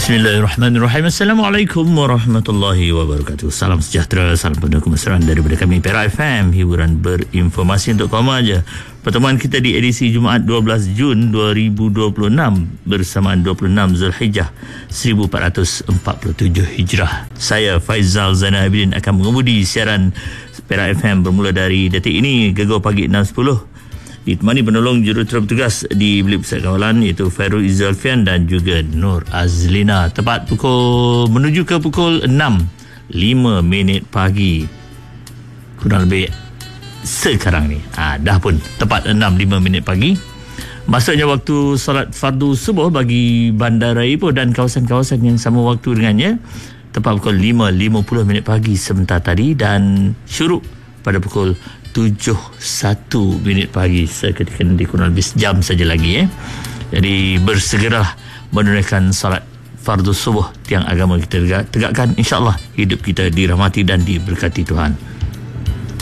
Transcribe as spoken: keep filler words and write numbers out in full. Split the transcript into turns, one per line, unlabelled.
Bismillahirrahmanirrahim. Assalamualaikum warahmatullahi wabarakatuh. Salam sejahtera, salam penuh kemesraan daripada kami Perak F M, hiburan berinformasi untuk kaum aja. Pertemuan kita di edisi Jumaat dua belas Jun dua ribu dua puluh enam bersamaan dua puluh enam Zulhijjah seribu empat ratus empat puluh tujuh Hijrah. Saya Faizal Zainal Abidin akan mengemudi siaran Perak F M bermula dari detik ini Gegar pagi enam sepuluh. Ditemani penolong jurutera bertugas di Bilik Pusat Kawalan iaitu Fairul Izzalfian dan juga Nur Azlina. Tepat pukul menuju ke pukul enam lima minit pagi. Kurang lebih sekarang ni. Ha, dah pun tepat enam lima minit pagi. Maksudnya waktu solat fardu subuh bagi Bandaraya Ipoh dan kawasan-kawasan yang sama waktu dengannya. Tepat pukul lima lima puluh minit pagi sebentar tadi dan syuruk pada pukul tujuh satu minit pagi seketika nanti, kurang lebih sejam saja lagi eh. Jadi bersegeralah menunaikan solat fardu subuh yang agama kita tegakkan. InsyaAllah hidup kita dirahmati dan diberkati Tuhan.